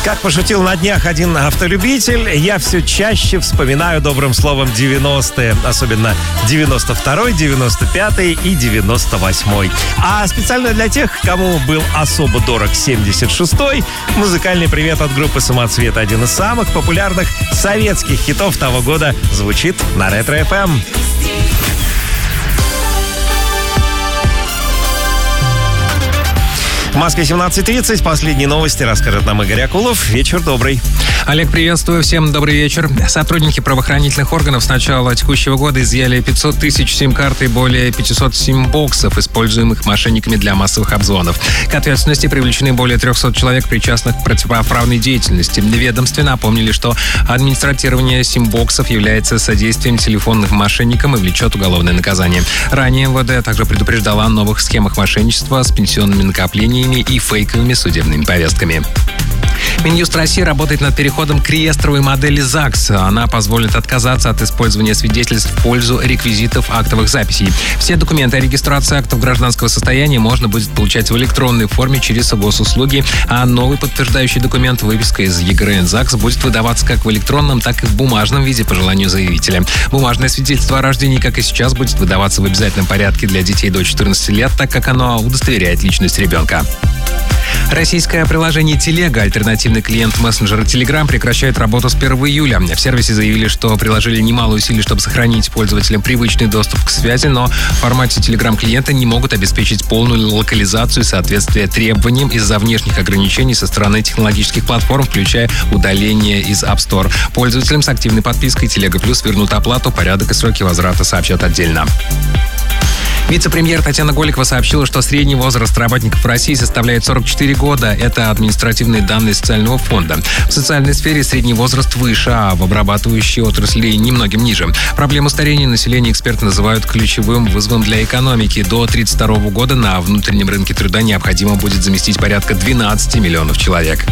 Как пошутил на днях один автолюбитель, я все чаще вспоминаю добрым словом 90-е, особенно 92-й, 95-й и 98-й. А специально для тех, кому был особо дорог 76-й, музыкальный привет от группы «Самоцвет». Один из самых популярных советских хитов того года звучит на Ретро-ФМ. В Москве 17:30. Последние новости расскажет нам Игорь Акулов. Вечер добрый. Олег, приветствую. Всем добрый вечер. Сотрудники правоохранительных органов с начала текущего года изъяли 500 тысяч сим-карт и более 500 сим-боксов, используемых мошенниками для массовых обзвонов. К ответственности привлечены более 300 человек, причастных к противоправной деятельности. Ведомстве напомнили, что администратирование сим-боксов является содействием телефонным мошенникам и влечет уголовное наказание. Ранее МВД также предупреждала о новых схемах мошенничества с пенсионными накоплениями и фейковыми судебными повестками. Минюст России работает над переходом к реестровой модели ЗАГС. Она позволит отказаться от использования свидетельств в пользу реквизитов актовых записей. Все документы о регистрации актов гражданского состояния можно будет получать в электронной форме через госуслуги, а новый подтверждающий документ, выписка из ЕГРН ЗАГС, будет выдаваться как в электронном, так и в бумажном виде по желанию заявителя. Бумажное свидетельство о рождении, как и сейчас, будет выдаваться в обязательном порядке для детей до 14 лет, так как оно удостоверяет личность ребенка. Российское приложение «Телега», альтернативный клиент мессенджера Telegram, прекращает работу с 1 июля. В сервисе заявили, что приложили немало усилий, чтобы сохранить пользователям привычный доступ к связи, но в формате Telegram-клиента не могут обеспечить полную локализацию и соответствие требованиям из-за внешних ограничений со стороны технологических платформ, включая удаление из App Store. Пользователям с активной подпиской Телега Плюс вернут оплату, порядок и сроки возврата сообщат отдельно. Вице-премьер Татьяна Голикова сообщила, что средний возраст работников в России составляет 44 года. Это административные данные социального фонда. В социальной сфере средний возраст выше, а в обрабатывающей отрасли немногим ниже. Проблему старения населения эксперты называют ключевым вызовом для экономики. До 1932 года на внутреннем рынке труда необходимо будет заместить порядка 12 миллионов человек.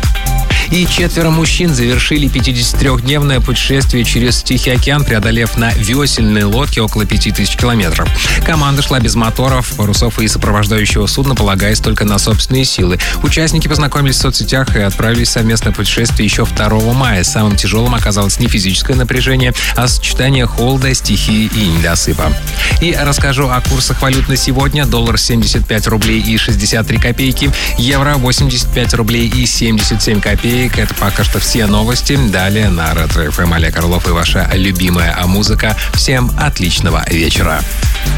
И 4 мужчин завершили 53-дневное путешествие через Тихий океан, преодолев на весельной лодке около 5000 километров. Команда шла без моторов, парусов и сопровождающего судна, полагаясь только на собственные силы. Участники познакомились в соцсетях и отправились в совместное путешествие еще 2 мая. Самым тяжелым оказалось не физическое напряжение, а сочетание холода, стихии и недосыпа. И расскажу о курсах валют на сегодня. Доллар 75 рублей и 63 копейки, евро 85 рублей и 77 копеек. Это пока что все новости. Далее на Ретро-ФМ Олег Орлов и ваша любимая музыка. Всем отличного вечера.